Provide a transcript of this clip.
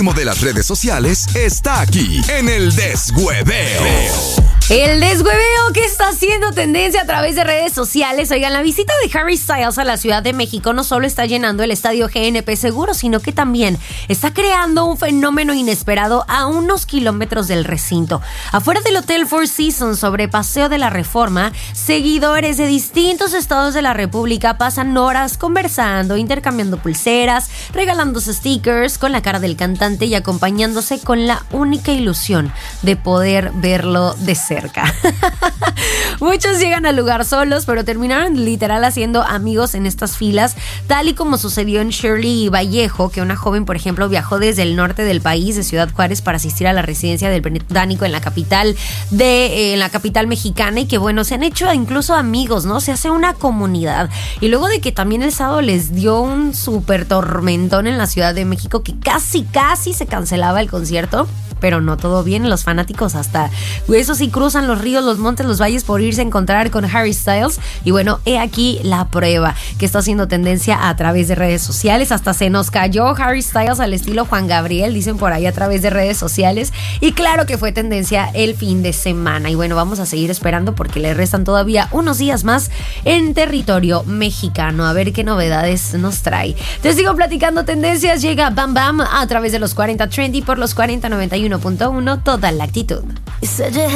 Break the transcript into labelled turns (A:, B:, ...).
A: último de las redes sociales está aquí en el Deshueveo.
B: El deshueveo que está haciendo tendencia a través de redes sociales. Oigan, la visita de Harry Styles a la Ciudad de México no solo está llenando el estadio GNP Seguros, sino que también está creando un fenómeno inesperado a unos kilómetros del recinto. Afuera del Hotel Four Seasons, sobre Paseo de la Reforma, seguidores de distintos estados de la República pasan horas conversando, intercambiando pulseras, regalándose stickers con la cara del cantante y acompañándose con la única ilusión de poder verlo de cerca. Muchos llegan al lugar solos, pero terminaron literal haciendo amigos en estas filas, tal y como sucedió en Shirley Vallejo, que una joven, por ejemplo, viajó desde el norte del país, de Ciudad Juárez, para asistir a la residencia del Británico en la capital mexicana, y que bueno, se han hecho incluso amigos, ¿no? Se hace una comunidad. Y luego de que también el sábado les dio un súper tormentón en la Ciudad de México, que casi se cancelaba el concierto, pero no todo bien. Los fanáticos hasta, eso sí, cruzan los ríos, los montes, los valles por irse a encontrar con Harry Styles. Y bueno, he aquí la prueba que está haciendo tendencia a través de redes sociales. Hasta se nos cayó Harry Styles al estilo Juan Gabriel, dicen por ahí a través de redes sociales. Y claro que fue tendencia el fin de semana. Y bueno, vamos a seguir esperando porque le restan todavía unos días más en territorio mexicano. A ver qué novedades nos trae. Te sigo platicando tendencias. Llega Bam Bam a través de los 40 Trendy por los 4091.1. Toda la actitud.